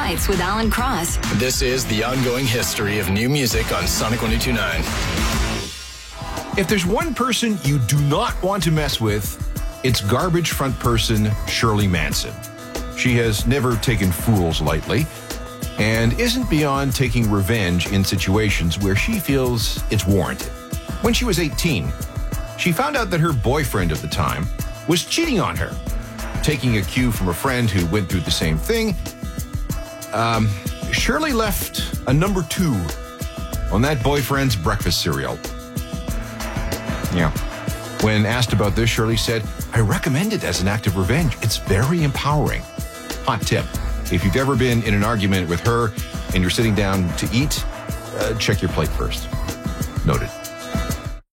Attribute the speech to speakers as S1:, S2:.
S1: Nights with Alan Cross.
S2: This is the ongoing history of new music on Sonic 102.9.
S3: If there's one person you do not want to mess with, it's garbage front person Shirley Manson. She has never taken fools lightly and isn't beyond taking revenge in situations where she feels it's warranted. When she was 18, she found out that her boyfriend at the time was cheating on her. Taking a cue from a friend who went through the same thing, Shirley left a number 2 on that boyfriend's breakfast cereal. Yeah. When asked about this, Shirley said, "I recommend it as an act of revenge. It's very empowering." Hot tip. If you've ever been in an argument with her and you're sitting down to eat, check your plate first. Noted.